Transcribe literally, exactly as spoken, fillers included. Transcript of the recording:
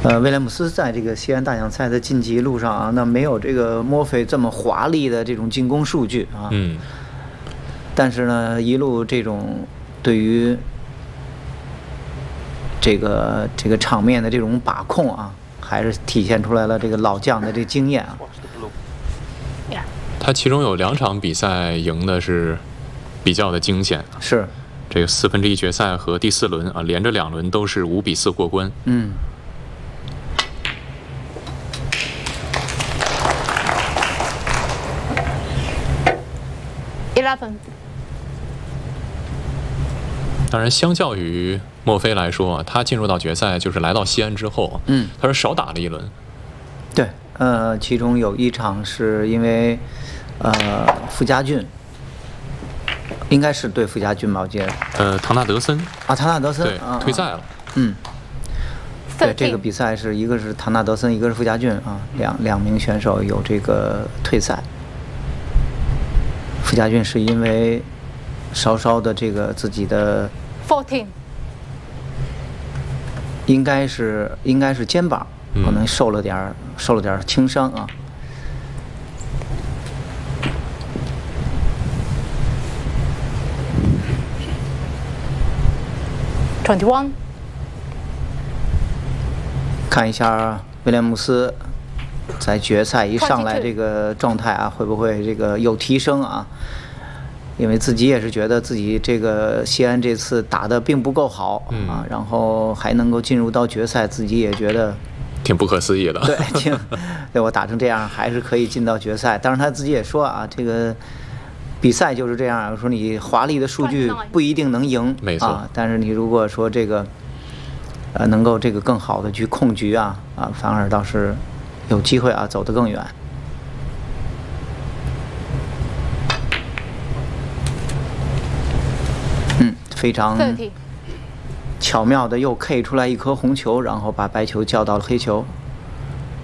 呃，威廉姆斯在这个西安大奖赛的晋级路上啊，那没有这个墨菲这么华丽的这种进攻数据啊。 嗯。 但是呢，一路这种对于这个这个场面的这种把控啊，还是体现出来了这个老将的这个经验啊。 他其中有两场比赛赢的是比较的惊险， 是这个四分之一决赛和第四轮啊，连着两轮都是五比四过关。 嗯。 eleven。 当然，相较于墨菲来说啊，他进入到决赛就是来到西安之后， 嗯， 他是少打了一轮。 对，呃，其中有一场是因为呃傅家俊，应该是对傅家俊吧，我记得。 呃，唐纳德森啊，唐纳德森对、 啊、 退赛了。 嗯。对，这个比赛是一个是唐纳德森，一个是傅家俊啊，两两名选手有这个退赛。傅家俊是因为稍稍的这个自己的 fourteen， 应该是应该是肩膀可能受了点、嗯、受了点轻伤啊。 twenty-one。 看一下威廉姆斯在决赛一上来这个状态啊，会不会这个有提升啊？因为自己也是觉得自己这个西安这次打得并不够好、嗯、啊，然后还能够进入到决赛，自己也觉得挺不可思议的。 对，挺对我打成这样还是可以进到决赛。当然他自己也说啊，这个比赛就是这样，说你华丽的数据不一定能赢， 没错、 啊，但是你如果说这个呃能够这个更好的去控局啊啊，反而倒是有机会啊走得更远。嗯，非常巧妙的又 K 出来一颗红球，然后把白球叫到了黑球。